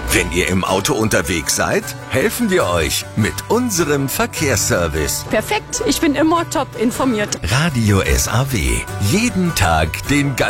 Wenn ihr im Auto unterwegs seid, helfen wir euch mit unserem Verkehrsservice. Perfekt, ich bin immer top informiert. Radio SAW. Jeden Tag den ganzen